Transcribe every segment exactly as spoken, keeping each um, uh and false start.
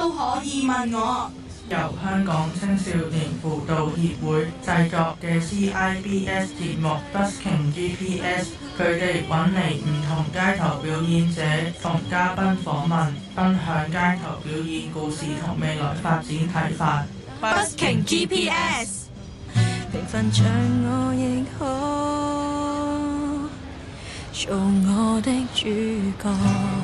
都可以問我。由香港青少年輔導協會製作嘅 C I B S 節目 Busking G P S， 佢哋揾嚟唔同街頭表演者同嘉賓訪問，分享街頭表演故事同未來發展睇法。Busking G P S， 平凡像我亦可做我的主角。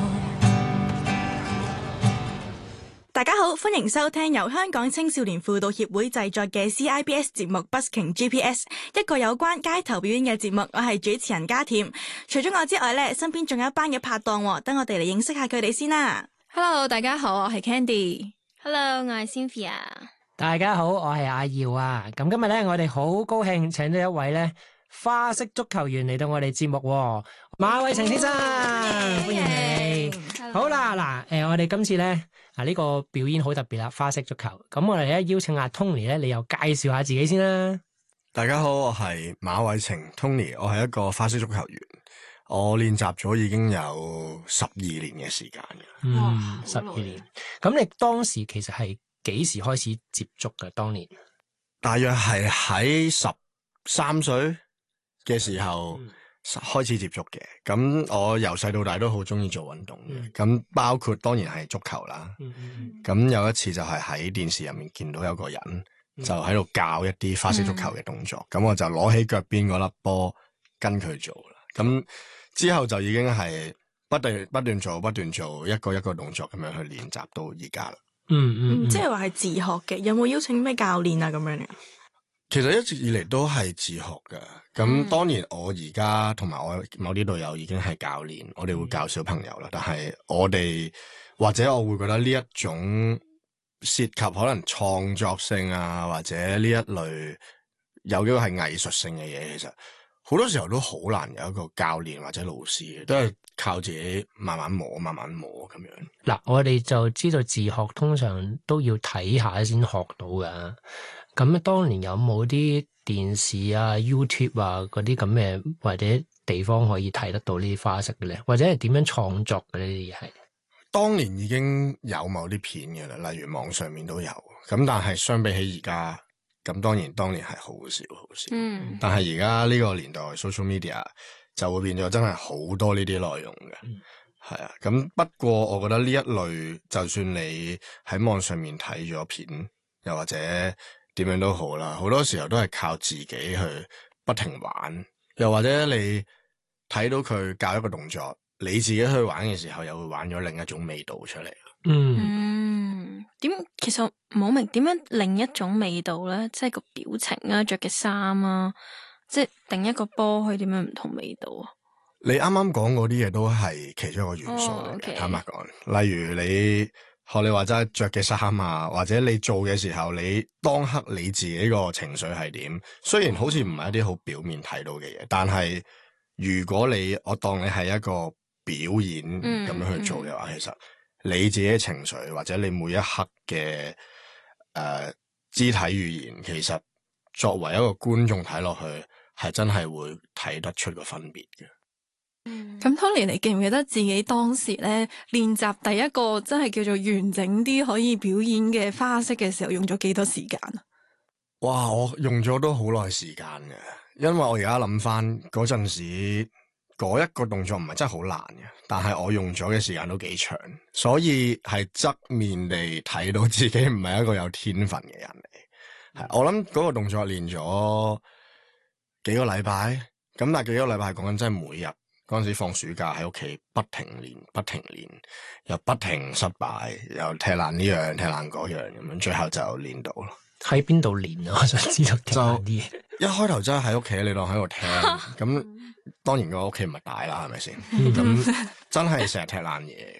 大家好，歡迎收聽由香港青少年輔導協會製作嘅 C I B S 節目 Busking G P S， 一個有關街頭表演嘅節目。我係主持人家甜，除咗我之外咧，身邊仲有一班嘅拍檔，等我哋嚟認識下佢哋先啦。 Hello， 大家好，我係 Candy。Hello， 我係 Cynthia。 大家好，我係阿耀啊。咁今日咧，我哋好高興請咗一位咧花式足球員嚟到我哋節目，馬偉晴先生，歡迎你。好啦，嗱，誒，我哋今次咧啊呢個表演好特別啦，花式足球。咁我哋咧邀請阿 Tony 咧，你又介紹下自己先啦。 大家好，我係馬偉晴 Tony， 我係一個花式足球員，我練習咗已經有十二年嘅時間嘅。 嗯，十二年。咁你當時其實係幾時開始接觸嘅？當年大約係喺十三歲嘅時候、嗯、開始接觸嘅。咁我由細到大都好中意做運動嘅，咁、嗯、包括當然係足球啦。咁、嗯嗯、有一次就係喺電視入面見到有個人、嗯、就喺度教一啲花式足球嘅動作，咁、嗯、我就攞起腳邊嗰粒波跟佢做啦。咁之後就已經係不斷不斷做不斷做一個一個動作咁樣去練習到而家啦。 嗯嗯，即係話係自學嘅，有冇邀請咩教練啊咁樣嘅？ 其實一直以嚟都係自學嘅。咁當然我而家同埋我某啲隊友已經係教練，我哋會教小朋友啦。但係我哋或者我會覺得呢一種涉及可能創作性啊，或者呢一類有幾個係藝術性嘅嘢，其實好多時候都好難有一個教練或者老師嘅，都係靠自己慢慢磨慢慢磨咁樣。 嗱，我哋就知道自學通常都要睇下先學到㗎。咁當年有冇啲電視啊、YouTube 啊嗰啲咁嘅或者地方可以睇得到呢啲花式嘅咧？或者係點樣創作嘅呢啲嘢係？ 當年已經有某啲片嘅啦，例如網上面都有。咁但係相比起而家，咁當然當年係好少好少。嗯。但係而家呢個年代 social media 就會變咗真係好多呢啲內容嘅。嗯。係啊。咁不過我覺得呢一類，就算你喺網上面睇咗片，又或者點樣都好啦，好多時候都係靠自己去不停玩，又或者你睇到佢教一個動作，你自己去玩嘅時候，又會玩咗另一種味道出嚟。 嗯，點其實冇明點樣另一種味道咧？即係個表情啊，着嘅衫啊，即係定一個波可以點樣唔同味道啊？ 你啱啱講嗰啲嘢都係其中一個元素嚟嘅。Oh, okay. 坦白講，例如你學你話齋着嘅衫啊，或者你做嘅時候，你當刻你自己個情緒係點？雖然好似唔係一啲好表面睇到嘅嘢，但係如果你我當你係一個表演咁樣去做嘅話，嗯嗯、其實你自己嘅情緒或者你每一刻嘅誒、呃、肢體語言，其實作為一個觀眾睇落去，係真係會睇得出個分別嘅。 咁 Tony，你記唔記得自己當時咧練習第一個真係叫做完整啲可以表演嘅花式嘅時候，用咗幾多時間啊？ 哇！我用咗都好耐時間嘅，因為我而家諗翻嗰陣時，嗰一個動作唔係真係好難嘅，但係我用咗嘅時間都幾長，所以係側面地睇到自己唔係一個有天分嘅人嚟。係我諗嗰個動作練咗幾個禮拜，咁但係幾個禮拜講緊真係每日。嗰陣時放暑假喺屋企不停練，不停練，又不停失敗，又踢爛呢樣，踢爛嗰樣咁樣，最後就練到咯。 喺邊度練啊？我想知道踢爛啲嘢。 一開頭真係喺屋企，你當喺度聽，咁當然個屋企唔係大啦，係咪先？咁真係成日踢爛嘢。